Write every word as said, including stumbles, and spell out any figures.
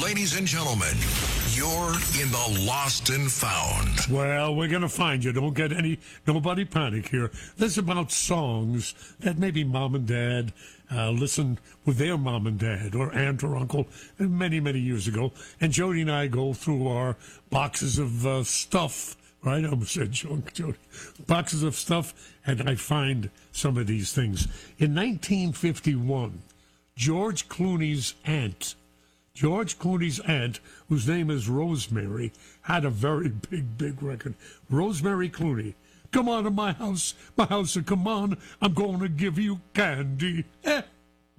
Ladies and gentlemen, you're in the Lost and Found. Well, we're going to find you. Don't get any, nobody panic here. This is about songs that maybe mom and dad uh, listened with their mom and dad or aunt or uncle many, many years ago. And Jody and I go through our boxes of uh, stuff. Right? I almost said junk, Jody. Boxes of stuff, and I find some of these things. In nineteen fifty-one, George Clooney's aunt, George Clooney's aunt, whose name is Rosemary, had a very big, big record. Rosemary Clooney. Come on to my house, my house, and come on, I'm going to give you candy. Eh.